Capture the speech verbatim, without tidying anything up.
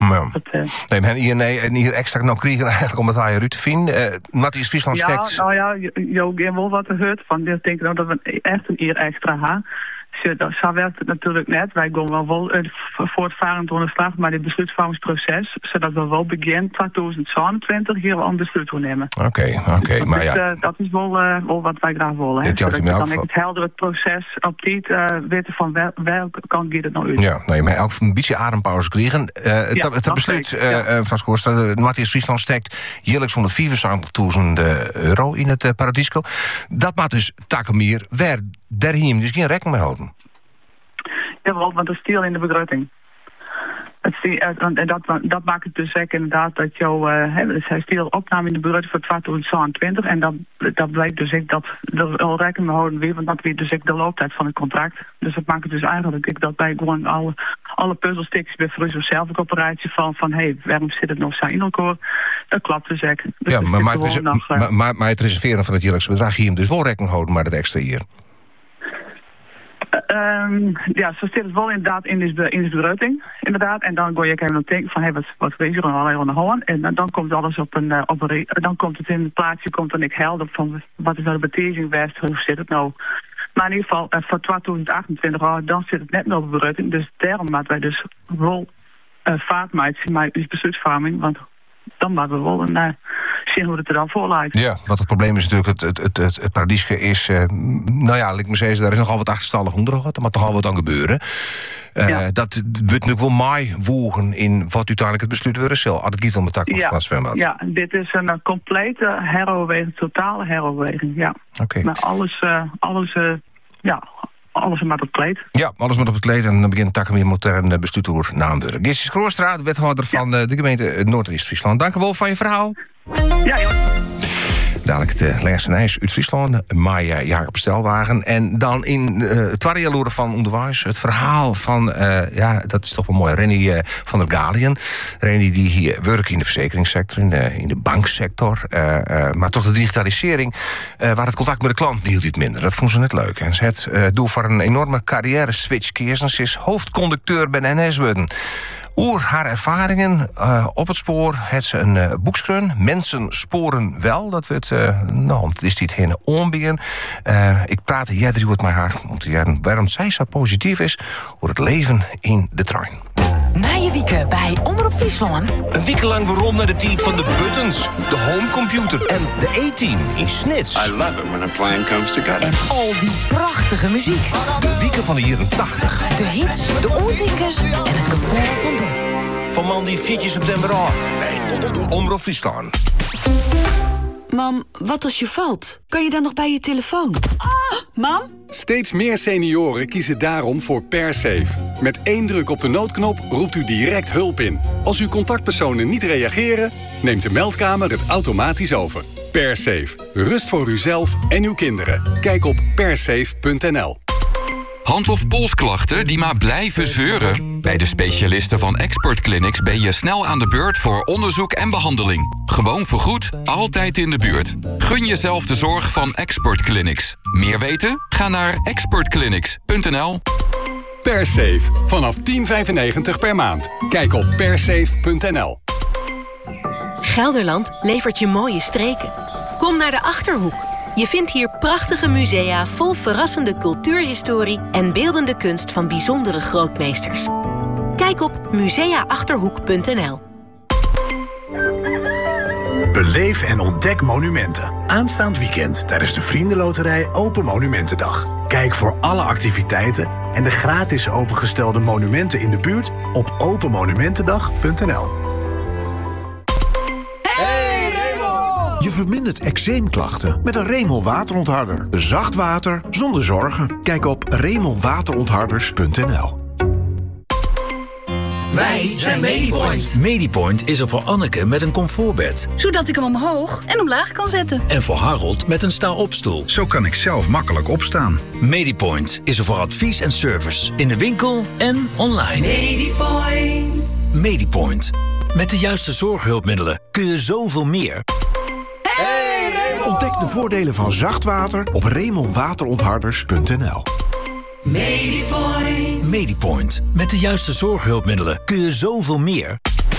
Ja. Dat, uh... nee, maar hier, nee, en hier extra nou kregen eigenlijk om het aan je Ruud te vinden. Uh, Matthias Friesland ja, stekt... nou ja, je hebt wel wat gehoord van. Ik denk nou dat we echt een eer extra hebben. Zo, dat, zo werkt het natuurlijk net. Wij gaan wel, wel uh, voortvarend door de slag, maar dit besluitvormingsproces, zodat we wel begin twintig zevenentwintig hier wel een besluit gaan nemen. Oké, okay, oké. Okay, maar is, ja. Uh, dat is wel, uh, wel wat wij graag willen. Hè? Zodat je dan echt het helder het proces op tijd uh, weten van wel, welke kant gaat het nou uit. Ja, nee, maar ook een beetje adempauze kregen. Uh, ja, het, het besluit, uh, ja. uh, Frans Koorst, uh, Matthias Friesland stekt jaarlijks honderdvierenzeventigduizend euro in het uh, Paradisco. Dat maakt dus Takemeer waar daar hier dus geen rekening mee houden. Jawel, want dat is stiel in de begroting. En dat, dat maakt het dus ook inderdaad dat jou, uh, dus hij stiel opname in de begroting voor twintig zevenentwintig. En dat, dat blijkt dus ook dat er al rekening mee houden weer, want dat weer dus ook de looptijd van het contract. Dus dat maakt het dus eigenlijk dat wij gewoon alle, alle puzzelstukjes bij Friesland zelf een operatie van, van hé, hey, waarom zit het nog zo in elkaar? Dat klopt dus ook. Dus ja, maar, maar, het res- nog, uh, maar, maar, maar het reserveren van het jaarlijkse bedrag hier dus wel rekening houden, maar dat extra hier. Uh, um, ja, zo zit het wel inderdaad in de, in de begroting, inderdaad. En dan ga je even nog denken van, hé, hey, wat, wat wees er al aan de hand? En dan, dan komt alles op een, uh, op een, dan komt het in het plaatsje, komt dan ik helder van, wat is nou de betekenis geweest, hoe zit het nou? Maar in ieder geval, uh, voor twintig achtentwintig, oh, dan zit het net nog op de begroting. Dus daarom maken wij dus wel uh, vaart maken met die besluitvorming, want dan maken we wel een, uh, zien hoe het er dan voor lijkt. Ja, want het probleem is natuurlijk, het, het, het, het Paradische is, uh, nou ja, laat ik maar zeggen, daar is nogal wat achterstallig onderhoud, er moet toch al wat aan gebeuren. Uh, ja. Dat wordt natuurlijk wel mooi wogen in wat uiteindelijk het besluit wordt zal. Als het giet om het tak ja. van zwembad. Ja, dit is een uh, complete heroverweging, totale heroverweging, ja. Oké. Okay. Maar alles, uh, alles, uh, ja... Alles met het kleed. Ja, alles met op het kleed. En dan begint Takemeer modern bestuurd door Naamburg. Gisjes Kroostra, wethouder ja. van de gemeente Noordoost-Friesland. Dank u wel van je verhaal. Ja, joh. Dadelijk het laatste ijs uit Friesland. Maya Jacob Stelwagen. En dan in uh, het tweede van onderwijs. Het verhaal van, uh, ja, dat is toch wel mooi. Renny uh, van der Galien. Renny die hier werkt in de verzekeringssector, in de, in de banksector. Uh, uh, maar toch de digitalisering, uh, waar het contact met de klant hield iets minder. Dat vond ze net leuk. En ze het uh, doel voor een enorme carrière switch kiezen. Ze is hoofdconducteur bij N S worden. Oer haar ervaringen uh, op het spoor heeft ze een uh, boekskreun. Mensen sporen wel. Dat wordt, uh, nou, het is dit heen onbien. Uh, ik praat jij drie met haar om te jaren waarom zij zo positief is over het leven in de trein. Na je wieken bij Omroep Friesland. Een week lang waarom naar de tijd van de buttons, de homecomputer en de A-team in Snits. I love it when a plan comes together. En al die prachtige muziek. De wieken van de jaren tachtig. De hits, de oordinkers en het gevoel van doen. Van man die vier september aan bij Omroep Friesland. Mam, wat als je valt? Kan je dan nog bij je telefoon? Ah, mam? Steeds meer senioren kiezen daarom voor PerSafe. Met één druk op de noodknop roept u direct hulp in. Als uw contactpersonen niet reageren, neemt de meldkamer het automatisch over. PerSafe. Rust voor uzelf en uw kinderen. Kijk op persafe punt n l. Hand- of polsklachten die maar blijven zeuren? Bij de specialisten van Expert Clinics ben je snel aan de beurt voor onderzoek en behandeling. Gewoon vergoed, altijd in de buurt. Gun jezelf de zorg van Expert Clinics. Meer weten? Ga naar expert clinics punt n l. PerSafe. Vanaf tien vijfennegentig per maand. Kijk op persafe punt n l. Gelderland levert je mooie streken. Kom naar de Achterhoek. Je vindt hier prachtige musea vol verrassende cultuurhistorie en beeldende kunst van bijzondere grootmeesters. Kijk op musea achterhoek punt n l. Beleef en ontdek monumenten. Aanstaand weekend tijdens de Vriendenloterij Open Monumentendag. Kijk voor alle activiteiten en de gratis opengestelde monumenten in de buurt op open monumentendag punt n l. Je vermindert eczeemklachten met een Remel waterontharder. Zacht water zonder zorgen. Kijk op remel waterontharders punt n l. Wij zijn Medipoint. Medipoint is er voor Anneke met een comfortbed. Zodat ik hem omhoog en omlaag kan zetten. En voor Harold met een sta-opstoel. Zo kan ik zelf makkelijk opstaan. Medipoint is er voor advies en service. In de winkel en online. Medipoint. Medipoint. Met de juiste zorghulpmiddelen kun je zoveel meer. Ontdek de voordelen van zacht water op remel waterontharders punt n l. Medipoint. Medipoint. Met de juiste zorghulpmiddelen kun je zoveel meer.